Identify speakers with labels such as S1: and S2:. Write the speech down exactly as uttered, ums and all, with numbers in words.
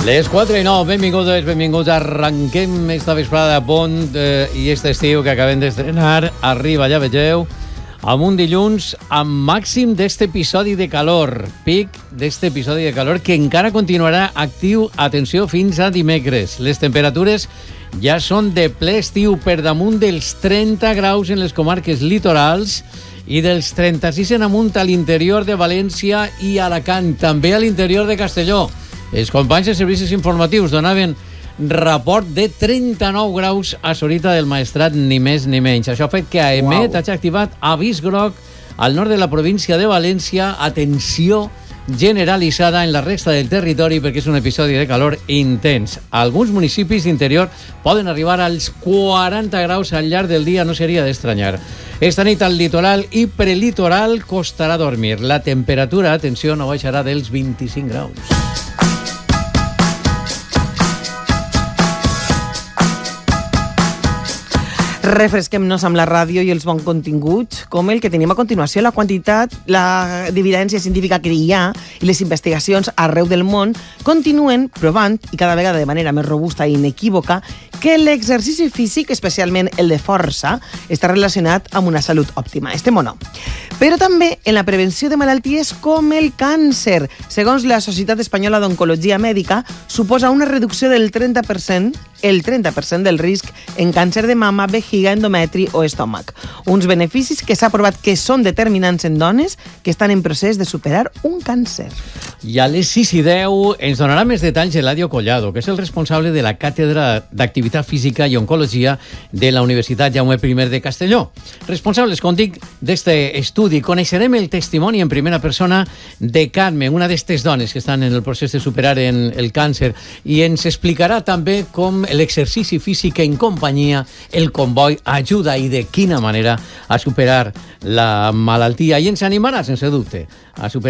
S1: Les quatre i nou, benvingudes, benvinguts. Arrenquem esta vesprada a punt eh, i este estiu que acabem d'estrenar. Arriba, ja vegeu, amb un dilluns amb màxim d'este episodi de calor. Pic d'este episodi de calor que encara continuarà actiu, atenció, fins a dimecres. Les temperatures ja són de ple estiu, per damunt dels trenta graus en les comarques litorals i dels trenta-sis en amunt a l'interior de València i Alacant, també a l'interior de Castelló. Els companys de servicis informatius donaven rapport de trenta-nou graus a Sorita del Maestrat, ni més ni menys. Això ha fet que A E M E T hagi activat avís groc al nord de la província de València. Atenció generalitzada en la resta del territori perquè és un episodi de calor intens. Alguns municipis d'interior poden arribar als quaranta graus al llarg del dia, no seria d'estranyar. Esta nit al litoral i prelitoral costarà dormir. La temperatura, atenció, no baixarà dels vint-i-cinc graus.
S2: Refresquem-nos amb la ràdio i els bons continguts, com el que tenim a continuació. La quantitat, la evidència científica que hi ha i les investigacions arreu del món continuen provant, i cada vegada de manera més robusta i inequívoca, que l'exercici físic, especialment el de força, està relacionat amb una salut òptima. Estem o no? Però també en la prevenció de malalties com el càncer. Segons la Societat Espanyola d'Oncologia Mèdica, suposa una reducció del trenta per cent, el trenta per cent del risc en càncer de mama, vejiga, endometri o estómac. Uns beneficis que s'ha provat que són determinants en dones que estan en procés de superar un càncer.
S1: I a les sis i deu ens donarà més detalls Eladio Collado, que és el responsable de la Càtedra d'Activitat Física i Oncologia de la Universitat Jaume I de Castelló. Responsables, com dic, d'este estudi, coneixerem el testimoni en primera persona de Carme, una d'estes dones que estan en el procés de superar en el càncer, i ens explicarà també com l'exercici físic en companyia, el comboi, ajuda i de quina manera a superar la malaltia, i ens animarà, sense dubte, a superar